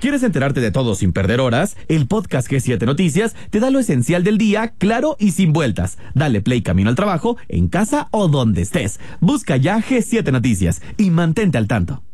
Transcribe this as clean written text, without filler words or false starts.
¿Quieres enterarte de todo sin perder horas? El podcast G7 Noticias te da lo esencial del día, claro y sin vueltas. Dale play camino al trabajo, en casa o donde estés. Busca ya G7 Noticias y mantente al tanto.